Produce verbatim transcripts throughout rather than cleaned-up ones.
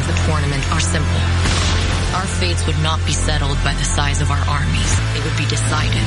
the tournament are simple. Our fates would not be settled by the size of our armies. They would be decided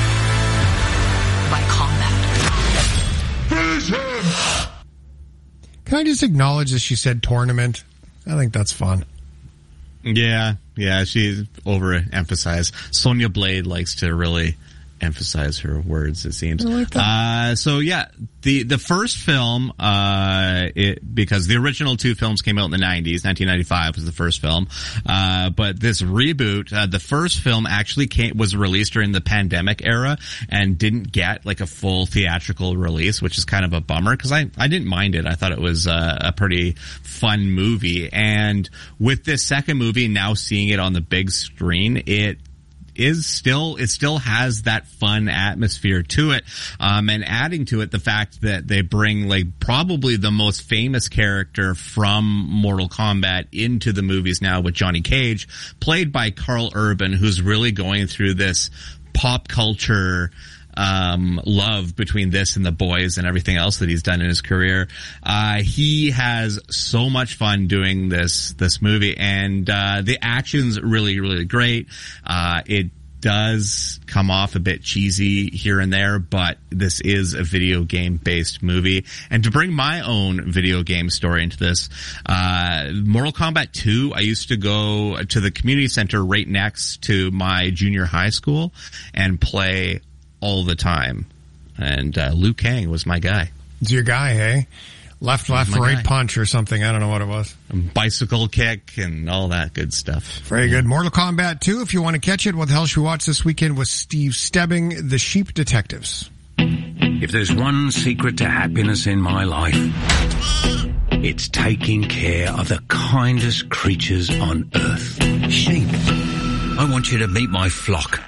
by combat. Finish him! Can I just acknowledge that she said tournament? I think that's fun. Yeah, yeah, she overemphasized. Sonya Blade likes to really emphasize her words, it seems. I like that. Uh, so yeah, the, the first film, uh, it, because the original two films came out in the nineties, nineteen ninety-five was the first film. Uh, but this reboot, uh, the first film actually came, was released during the pandemic era and didn't get like a full theatrical release, which is kind of a bummer because I, I didn't mind it. I thought it was uh, a pretty fun movie. And with this second movie, now seeing it on the big screen, it, is still, it still has that fun atmosphere to it. Um, and adding to it the fact that they bring like probably the most famous character from Mortal Kombat into the movies now with Johnny Cage, played by Karl Urban, who's really going through this pop culture um love between this and The Boys and everything else that he's done in his career. Uh he has so much fun doing this this movie, and uh the action's really really great. Uh it does come off a bit cheesy here and there, but this is a video game based movie. And to bring my own video game story into this, uh Mortal Kombat two, I used to go to the community center right next to my junior high school and play all the time, and uh, Liu Kang was my guy. It's your guy, hey? Left, left, right guy. punch or something. I don't know what it was. Bicycle kick and all that good stuff. Very good. Mortal Kombat two, if you want to catch it, what the hell should we watch this weekend with Steve Stebbing, The Sheep Detectives. If there's one secret to happiness in my life, it's taking care of the kindest creatures on earth. Sheep. I want you to meet my flock.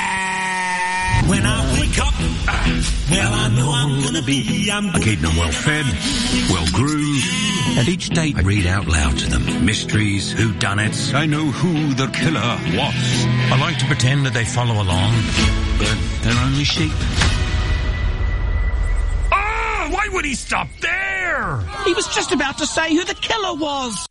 When I wake up, well, I know I'm gonna be, I'm I keep them well fed, well groomed, and each day I read out loud to them mysteries, whodunits. I know who the killer was. I like to pretend that they follow along, But they're only sheep. Ah! Why would he stop there? He was just about to say who the killer was.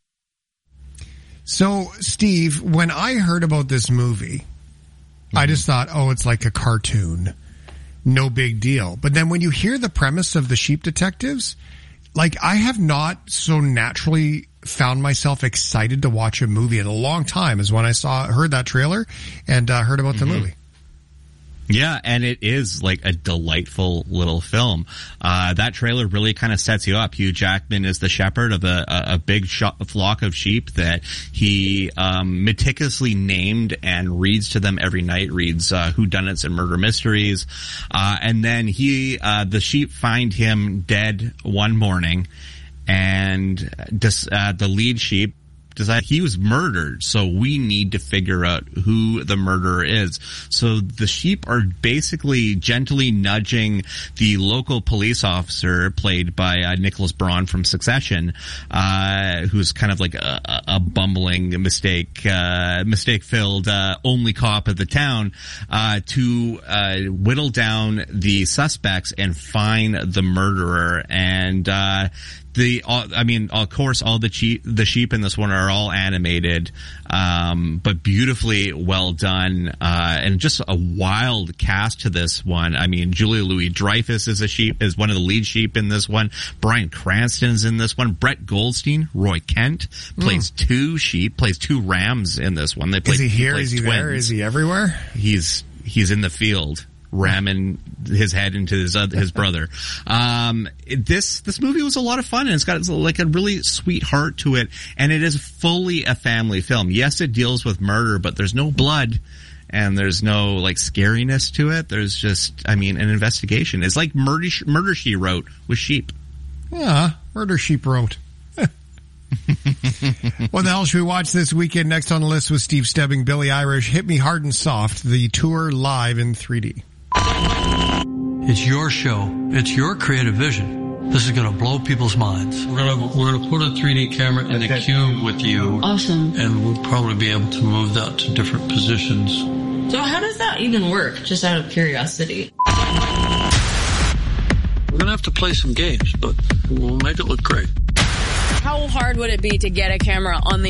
So, Steve, when I heard about this movie, I just thought, oh, it's like a cartoon. No big deal. But then when you hear the premise of The Sheep Detectives, like, I have not so naturally found myself excited to watch a movie in a long time as when I saw, heard that trailer and uh, heard about the Mm-hmm. movie. Yeah, and it is like a delightful little film. Uh, that trailer really kind of sets you up. Hugh Jackman is the shepherd of a, a, a big sh- flock of sheep that he um, meticulously named and reads to them every night, reads uh, whodunits and murder mysteries. Uh, and then he, uh, the sheep find him dead one morning, and dis- uh, the lead sheep decide he was murdered, so we need to figure out who the murderer is. So the sheep are basically gently nudging the local police officer, played by uh, Nicholas Braun from Succession, uh, who's kind of like a, a bumbling mistake, uh, mistake-filled uh, only cop of the town, uh, to uh, whittle down the suspects and find the murderer. And uh The, all, I mean, of course, all the sheep, the sheep in this one are all animated, um, but beautifully well done, uh, and just a wild cast to this one. I mean, Julia Louis-Dreyfus is a sheep, is one of the lead sheep in this one. Bryan Cranston's in this one. Brett Goldstein, Roy Kent, plays mm. two sheep, plays two rams in this one. They play, Is he here? He Is he twins. there? Is he everywhere? He's, he's in the field, ramming his head into his uh, his brother. Um, this this movie was a lot of fun, and it's got like a really sweet heart to it, and it is fully a family film. Yes, it deals with murder, but there's no blood, and there's no like scariness to it. There's just, I mean, an investigation. It's like Murder Murder She Wrote with sheep. Yeah, Murder Sheep Wrote. What the hell should we watch this weekend? Next on the list with Steve Stebbing, Billie Eilish, Hit Me Hard and Soft, the tour live in three D. It's your show. It's your creative vision. This is going to blow people's minds. We're going to we're going to put a three D camera in a cube with you. Awesome. And we'll probably be able to move that to different positions. So how does that even work, just out of curiosity? We're going to have to play some games, but we'll make it look great. How hard would it be to get a camera on the